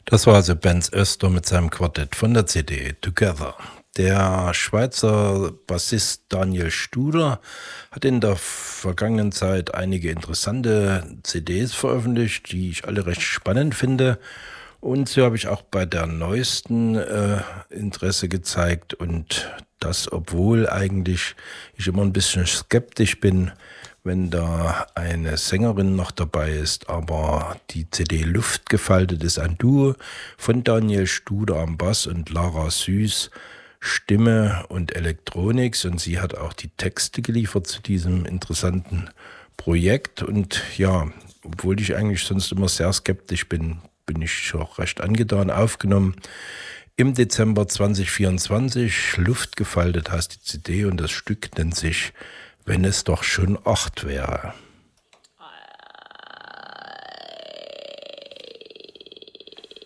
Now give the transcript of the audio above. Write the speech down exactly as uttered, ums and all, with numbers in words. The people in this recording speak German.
Das war also Benz Öster mit seinem Quartett von der C D Together. Der Schweizer Bassist Daniel Studer hat in der vergangenen Zeit einige interessante C Ds veröffentlicht, die ich alle recht spannend finde. Und so habe ich auch bei der neuesten äh, Interesse gezeigt, und das, obwohl eigentlich ich immer ein bisschen skeptisch bin, wenn da eine Sängerin noch dabei ist. Aber die C D Luft gefaltet ist ein Duo von Daniel Studer am Bass und Lara Süß Stimme und Elektronik, und sie hat auch die Texte geliefert zu diesem interessanten Projekt. Und ja, obwohl ich eigentlich sonst immer sehr skeptisch bin, bin ich auch recht angetan. Aufgenommen im Dezember zwanzig vierundzwanzig. Luft gefaltet heißt die C D, und das Stück nennt sich Wenn es doch schon acht wäre.